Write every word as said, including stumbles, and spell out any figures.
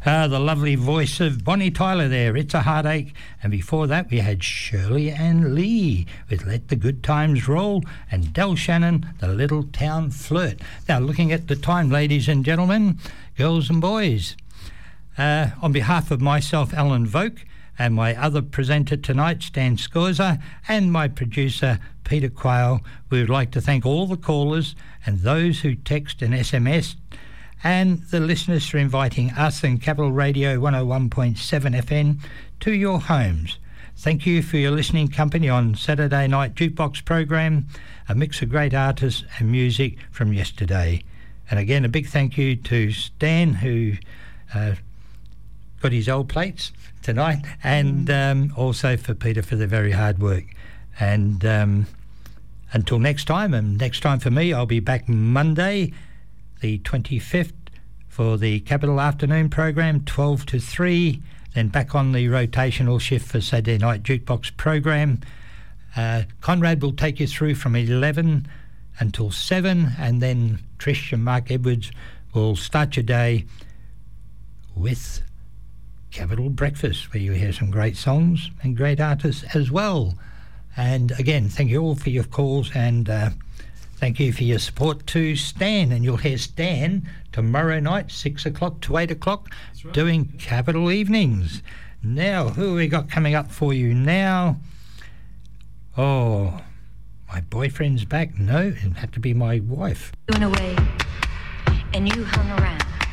Uh, the lovely voice of Bonnie Tyler there, It's a Heartache. And before that, we had Shirley Ann Lee with Let the Good Times Roll, and Del Shannon, The Little Town Flirt. Now, looking at the time, ladies and gentlemen, girls and boys, uh, on behalf of myself, Alan Voke, and my other presenter tonight, Stan Scorza, and my producer, Peter Quayle, we would like to thank all the callers and those who text and S M S, and the listeners for inviting us and Capital Radio one oh one point seven F M to your homes. Thank you for your listening company on Saturday Night Jukebox program, a mix of great artists and music from yesterday. And again, a big thank you to Stan, who uh, got his old plates tonight, and um, also for Peter for the very hard work. And um, until next time, and next time for me, I'll be back Monday, the twenty-fifth, for the Capital Afternoon program, twelve to three, then back on the rotational shift for Saturday Night Jukebox program. Uh, Conrad will take you through from eleven until seven, and then Trish and Mark Edwards will start your day with Capital Breakfast, where you hear some great songs and great artists as well. And again, thank you all for your calls, and uh, thank you for your support to Stan. And you'll hear Stan tomorrow night, six o'clock to eight o'clock, right, doing yeah. Capital Evenings. Now, who have we got coming up for you now? Oh, my boyfriend's back. No, it had to be my wife. You went away, and you hung around.